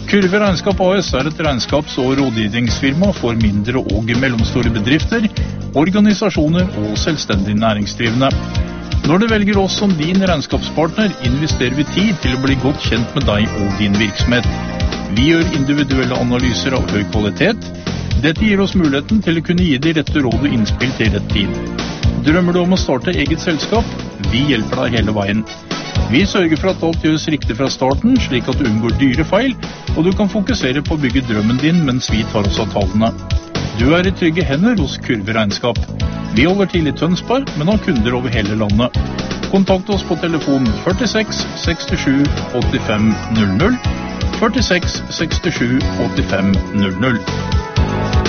Kurve Regnskap AS er et regnskaps- og rådgivningsfirma for mindre og mellomstore bedrifter, organisasjoner og selvstendig næringsdrivende. Når du velger oss som din regnskapspartner, investerer vi tid til å bli godt kjent med deg og din virksomhet. Vi gjør individuelle analyser av høy kvalitet. Dette gir oss muligheten til å kunne gi de rette råd og innspill til rett tid. Drømmer du om å starte eget selskap? Vi hjelper deg hele veien. Vi sørger for at alt gjøres riktig fra starten, slik at du unngår dyre feil, og du kan fokusere på å bygge drømmen din mens vi tar oss av tallene. Du er i trygge hender hos Kurve Regnskap. Vi holder til i Tønsberg, men har kunder over hele landet. Kontakt oss på telefon 46 67 85 00, 46 67 85 00.